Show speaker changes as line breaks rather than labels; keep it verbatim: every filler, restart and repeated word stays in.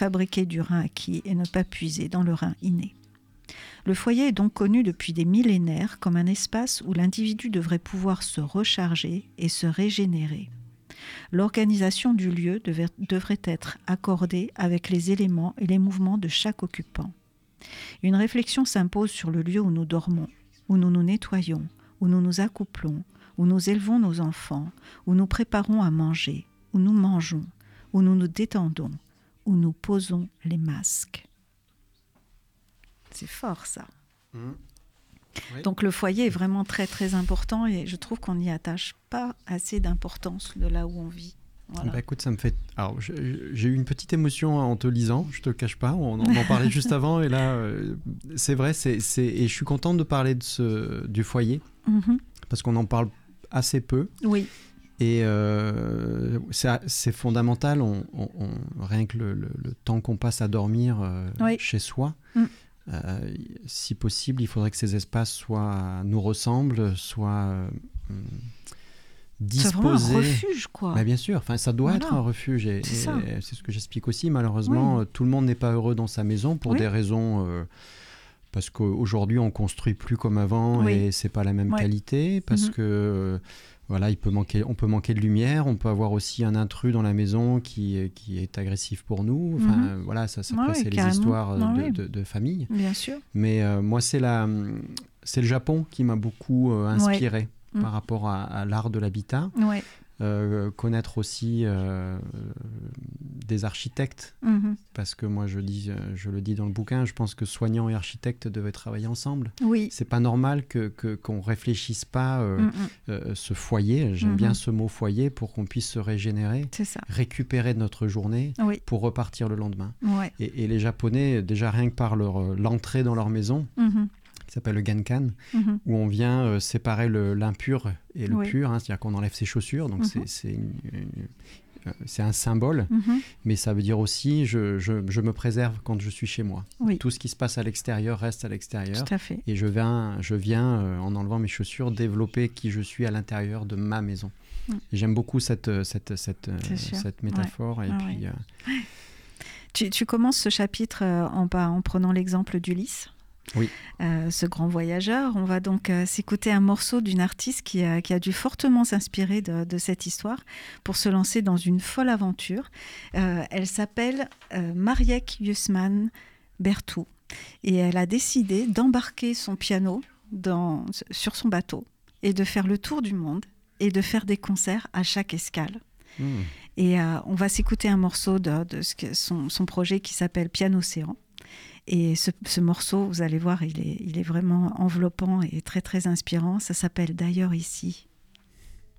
fabriquer du rein acquis et ne pas puiser dans le rein inné. Le foyer est donc connu depuis des millénaires comme un espace où l'individu devrait pouvoir se recharger et se régénérer. L'organisation du lieu devait, devrait être accordée avec les éléments et les mouvements de chaque occupant. Une réflexion s'impose sur le lieu où nous dormons, où nous nous nettoyons, où nous nous accouplons, où nous élevons nos enfants, où nous préparons à manger, où nous mangeons, où nous nous détendons, où nous posons les masques. C'est fort, ça. Mmh. Oui. Donc le foyer est vraiment très très important et je trouve qu'on n'y attache pas assez d'importance de là où on vit. Voilà.
Bah écoute, ça me fait. Alors, j'ai eu une petite émotion en te lisant, je te le cache pas. On, on en parlait juste avant et là, euh, c'est vrai, c'est, c'est... et je suis contente de parler de ce... du foyer mm-hmm. parce qu'on en parle assez peu.
Oui.
Et euh, c'est, c'est fondamental, on, on, on, rien que le, le, le temps qu'on passe à dormir euh, oui. chez soi. Mm. Euh, si possible, il faudrait que ces espaces soient, nous ressemblent, soient euh, disposés.
C'est vraiment un refuge, quoi.
Mais bien sûr, enfin, ça doit voilà. être un refuge. Et, c'est, et, et c'est ce que j'explique aussi. Malheureusement, oui. tout le monde n'est pas heureux dans sa maison pour oui. des raisons. Euh, parce qu'aujourd'hui, on construit plus comme avant oui. et c'est pas la même oui. qualité. Parce mm-hmm. que euh, voilà, il peut manquer, on peut manquer de lumière. On peut avoir aussi un intrus dans la maison qui, qui est agressif pour nous. Enfin, mm-hmm. voilà, ça, ça après, oui, c'est carrément. Les histoires de, oui. de, de, de famille.
Bien sûr.
Mais euh, moi, c'est, la, c'est le Japon qui m'a beaucoup euh, inspiré oui. par mm. rapport à, à l'art de l'habitat.
Oui.
Euh, connaître aussi euh, des architectes, mm-hmm. parce que moi je dis, je le dis dans le bouquin, je pense que soignants et architectes devaient travailler ensemble.
Oui.
C'est pas normal que, que qu'on réfléchisse pas euh, euh, ce foyer. J'aime mm-hmm. bien ce mot foyer pour qu'on puisse se régénérer,
c'est ça.
Récupérer notre journée
oui.
pour repartir le lendemain.
Ouais.
Et, et les Japonais, déjà rien que par leur l'entrée dans leur maison. Mm-hmm. qui s'appelle le Genkan, mm-hmm. où on vient euh, séparer le, l'impur et le oui. pur, hein, c'est-à-dire qu'on enlève ses chaussures, donc mm-hmm. c'est, c'est, une, une, euh, c'est un symbole, mm-hmm. mais ça veut dire aussi je, je, je me préserve quand je suis chez moi.
Oui.
Tout ce qui se passe à l'extérieur reste à l'extérieur.
Tout à fait.
Et je viens, je viens euh, en enlevant mes chaussures, développer qui je suis à l'intérieur de ma maison. Mm. Et j'aime beaucoup cette, cette, cette, euh, cette métaphore. Ouais. Et
ah,
puis,
ouais.
euh...
tu, tu commences ce chapitre en, en prenant l'exemple d'Ulysse.
Oui.
Euh, ce grand voyageur. On va donc euh, s'écouter un morceau d'une artiste qui a, qui a dû fortement s'inspirer de, de cette histoire pour se lancer dans une folle aventure. Euh, elle s'appelle euh, Marieke Huisman Berthoud et elle a décidé d'embarquer son piano dans, sur son bateau et de faire le tour du monde et de faire des concerts à chaque escale. Mmh. Et euh, on va s'écouter un morceau de, de ce que, son, son projet qui s'appelle Piano-Océan. Et ce, ce morceau, vous allez voir, il est, il est vraiment enveloppant et très très inspirant. Ça s'appelle D'ailleurs ici.